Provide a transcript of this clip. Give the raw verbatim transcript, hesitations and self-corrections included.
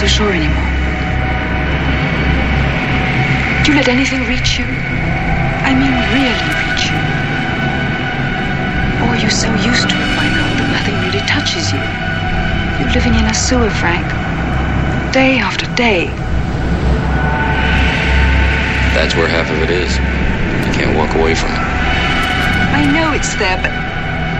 so sure anymore. Do you let anything reach you? I mean, really reach you? Or are you so used to it by now that nothing really touches you? You're living in a sewer, Frank. Day after day. That's where half of it is. You can't walk away from it. I know it's there, but